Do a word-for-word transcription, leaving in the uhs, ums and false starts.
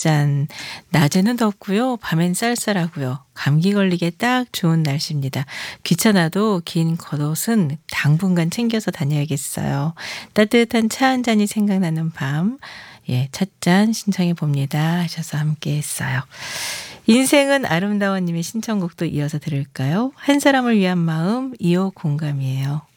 찻잔. 낮에는 덥고요. 밤엔 쌀쌀하고요. 감기 걸리기에 딱 좋은 날씨입니다. 귀찮아도 긴 겉옷은 당분간 챙겨서 다녀야겠어요. 따뜻한 차 한 잔이 생각나는 밤. 예, 찻잔 신청해 봅니다 하셔서 함께 했어요. 인생은 아름다워 님의 신청곡도 이어서 들을까요? 한 사람을 위한 마음 이 호 공감이에요.